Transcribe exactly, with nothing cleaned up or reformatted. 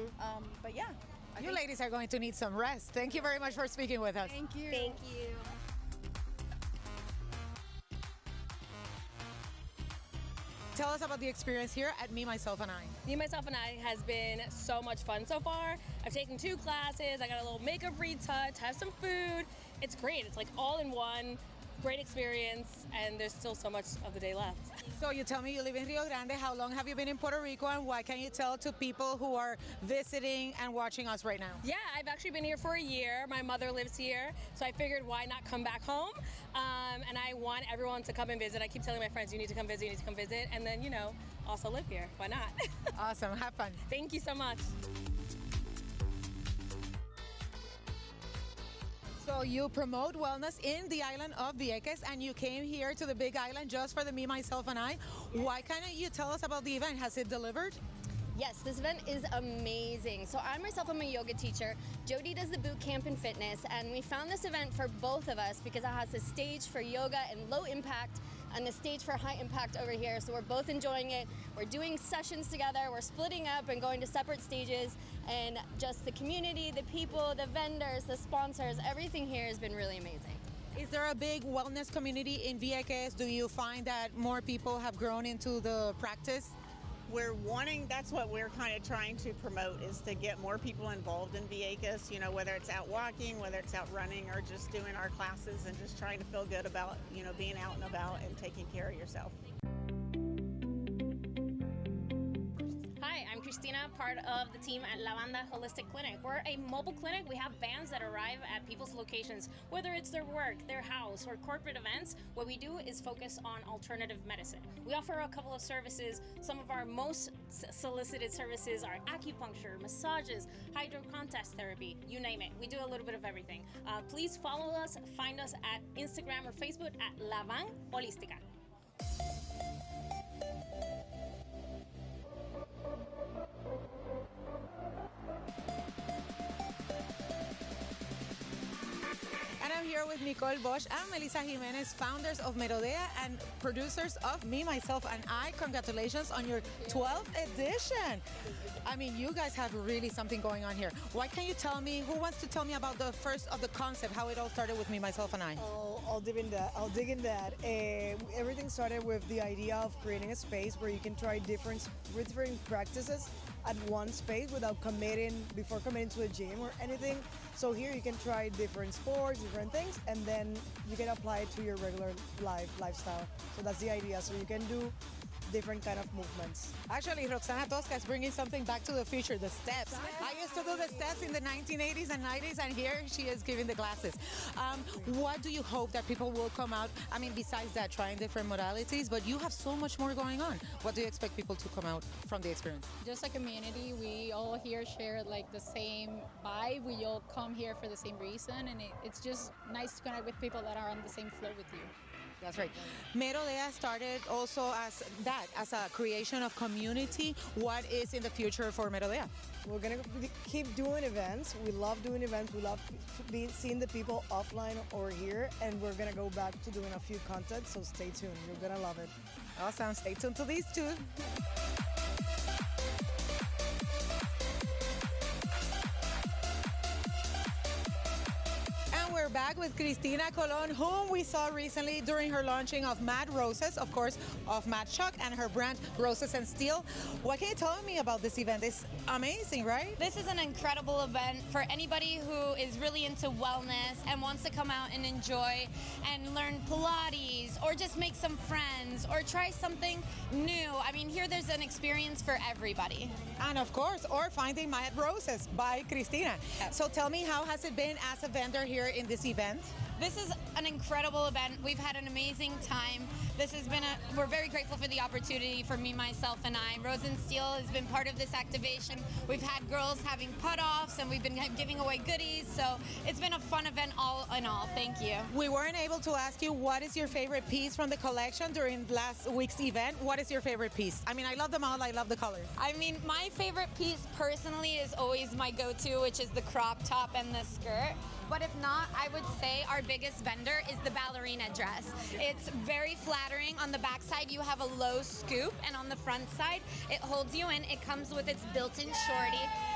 Mm-hmm. Um, but yeah. I You think- ladies are going to need some rest. Thank you very much for speaking with us. Thank you. Thank you. Tell us about the experience here at Me, Myself, and I. Me, Myself, and I has been so much fun so far. I've taken two classes. I got a little makeup retouch, have some food. It's great. It's like all in one. Great experience, and there's still so much of the day left. So you tell me you live in Rio Grande. How long have you been in Puerto Rico, and what can you tell to people who are visiting and watching us right now? Yeah, I've actually been here for a year. My mother lives here, so I figured why not come back home? Um, and I want everyone to come and visit. I keep telling my friends, you need to come visit, you need to come visit, and then, you know, also live here. Why not? Awesome. Have fun. Thank you so much. So you promote wellness in the island of Vieques, and you came here to the Big Island just for the Me, Myself, and I. Why can't you tell us about the event? Has it delivered? Yes, this event is amazing. So I myself am a yoga teacher. Jody does the boot camp in fitness, and we found this event for both of us because it has a stage for yoga and low impact and the stage for high impact over here. So we're both enjoying it. We're doing sessions together. We're splitting up and going to separate stages, and just the community, the people, the vendors, the sponsors, everything here has been really amazing. Is there a big wellness community in Vieques? Do you find that more people have grown into the practice? We're wanting, that's what we're kind of trying to promote, is to get more people involved in Vieques, you know, whether it's out walking, whether it's out running, or just doing our classes and just trying to feel good about, you know, being out and about and taking care of yourself. Hi, I'm Christina, part of the team at La Banda Holistic Clinic. We're a mobile clinic. We have vans that arrive at people's locations, whether it's their work, their house, or corporate events. What we do is focus on alternative medicine. We offer a couple of services. Some of our most solicited services are acupuncture, massages, hydrocontest therapy, you name it. We do a little bit of everything. Uh, please follow us, find us at Instagram or Facebook at La Van Holística. And I'm here with Nicole Bosch and Melissa Jimenez, founders of Merodea and producers of Me, Myself, and I. Congratulations on your twelfth edition. I mean, you guys have really something going on here. Why can't you tell me, who wants to tell me about the first of the concept, how it all started with Me, Myself, and I? I'll, I'll dig in that. I'll dig in that. Uh, everything started with the idea of creating a space where you can try different, different practices at one space without committing, before committing to a gym or anything. So here you can try different sports, different things, and then you can apply it to your regular life lifestyle. So that's the idea. So you can do different kind of movements. Actually, Roxana Tosca is bringing something back to the future, the steps. I used to do the steps in the nineteen eighties and nineties, and here she is giving the classes. Um, what do you hope that people will come out? I mean, besides that, trying different modalities, but you have so much more going on. What do you expect people to come out from the experience? Just a community, we all here share like the same vibe. We all come here for the same reason, and it, it's just nice to connect with people that are on the same flow with you. That's right. Merodea started also as that, as a creation of community. What is in the future for Merodea? We're gonna keep doing events. We love doing events. We love being, seeing the people offline or here, and we're gonna go back to doing a few content. So stay tuned. You're gonna love it. Awesome. Stay tuned to these two. We're back with Cristina Colon, whom we saw recently during her launching of Mad Roses, of course, of Mad Chuck and her brand Roses and Steel. What can you tell me about this event? It's amazing, right? This is an incredible event for anybody who is really into wellness and wants to come out and enjoy and learn Pilates or just make some friends or try something new. I mean, here there's an experience for everybody. And of course, or finding Mad Roses by Cristina. So tell me, how has it been as a vendor here in this event? This is an incredible event. We've had an amazing time. This has been a, we're very grateful for the opportunity for Me, Myself, and I. Rose and Steel has been part of this activation. We've had girls having put-offs and we've been giving away goodies. So it's been a fun event all in all. Thank you. We weren't able to ask you what is your favorite piece from the collection during last week's event. What is your favorite piece? I mean, I love them all. I love the colors. I mean, my favorite piece personally is always my go-to, which is the crop top and the skirt. But if not, I would say our biggest vendor is the ballerina dress. It's very flattering. On the back side, you have a low scoop, and on the front side, it holds you in. It comes with its built-in shorty.